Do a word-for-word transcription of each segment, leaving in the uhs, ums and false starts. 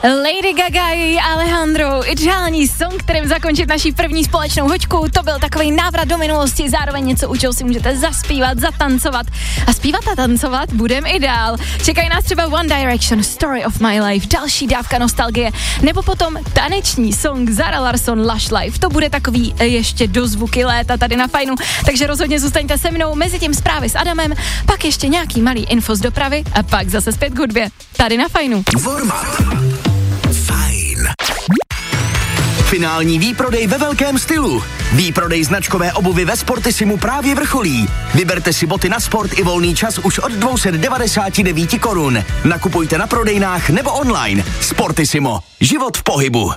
Lady Gaga i Alejandro, ideální song, kterým zakončit naší první společnou hoďku. To byl takový návrat do minulosti, zároveň něco, u čeho si můžete zaspívat, zatancovat. A zpívat a tancovat budem i dál. Čekají nás třeba One Direction, Story of My Life, další dávka nostalgie, nebo potom taneční song Zara Larsson, Lush Life. To bude takový ještě dozvuky léta tady na Fajnu, takže rozhodně zůstaňte se mnou, mezi tím zprávy s Adamem, pak ještě nějaký malý info z dopravy a pak zase zpět k hudbě. Tady na Fajnu. Fajn. Finální výprodej ve velkém stylu. Výprodej značkové obuvy ve Sportisimu právě vrcholí. Vyberte si boty na sport i volný čas už od dvě stě devadesát devět korun. Nakupujte na prodejnách nebo online. Sportisimo. Život v pohybu.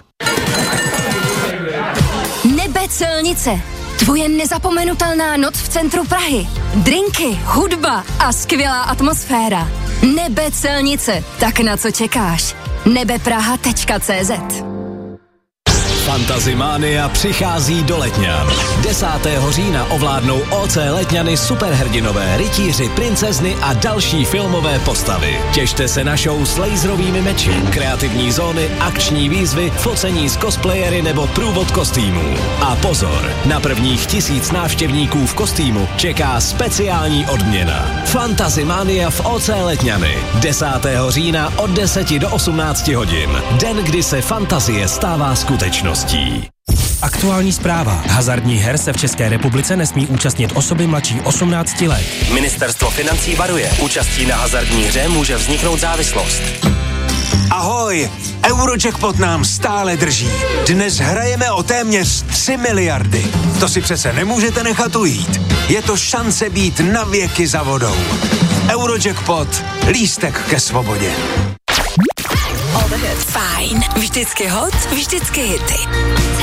Nebe celnice. Tvoje nezapomenutelná noc v centru Prahy. Drinky, hudba a skvělá atmosféra. Nebe celnice. Tak na co čekáš? nebepraha tečka cé zet. Fantazimánia přichází do Letňan. desátého října ovládnou ó cé Letňany superhrdinové, rytíři, princezny a další filmové postavy. Těšte se na show s laserovými meči, kreativní zóny, akční výzvy, focení s cosplayery nebo průvod kostýmů. A pozor, na prvních tisíc návštěvníků v kostýmu čeká speciální odměna. Fantazimánia v ó cé Letňany. desátého října od deseti do osmnácti hodin. Den, kdy se fantazie stává skutečností. Aktuální zpráva. Hazardních her se v České republice nesmí účastnit osoby mladší osmnácti let. Ministerstvo financí varuje. Účastí na hazardní hře může vzniknout závislost. Ahoj! Eurojackpot nám stále drží. Dnes hrajeme o téměř tři miliardy. To si přece nemůžete nechat ujít. Je to šance být na věky za vodou. Eurojackpot. Lístek ke svobodě. All the hits. Fajn. Vždycky hot, vždycky hity.